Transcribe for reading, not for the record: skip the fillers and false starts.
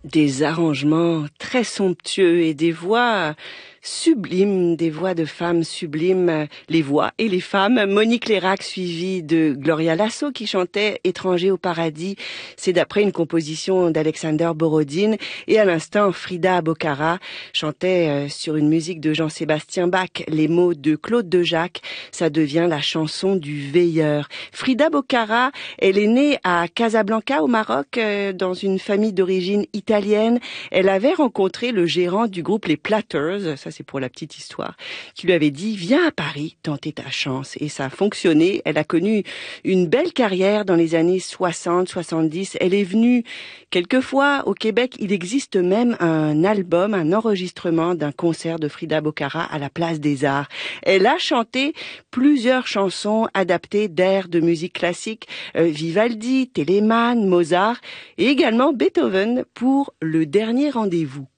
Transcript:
Des arrangements très somptueux et des voix sublimes, des voix de femmes sublimes, les voix et les femmes. Monique Lérac suivie de Gloria Lasso qui chantait Étranger au paradis. C'est d'après une composition d'Alexander Borodine. Et à l'instant, Frida Bocara chantait sur une musique de Jean-Sébastien Bach les mots de Claude Dejac. Ça devient la chanson du veilleur. Frida Bocara, elle est née à Casablanca au Maroc dans une famille d'origine italienne. Elle avait rencontré le gérant du groupe Les Platters, ça c'est pour la petite histoire, qui lui avait dit « Viens à Paris, tenter ta chance ». Et ça a fonctionné. Elle a connu une belle carrière dans les années 60, 70. Elle est venue quelquefois au Québec. Il existe même un album, un enregistrement d'un concert de Frida Bocara à la Place des Arts. Elle a chanté plusieurs chansons adaptées d'airs de musique classique, Vivaldi, Telemann, Mozart et également Beethoven pour Le Dernier Rendez-vous.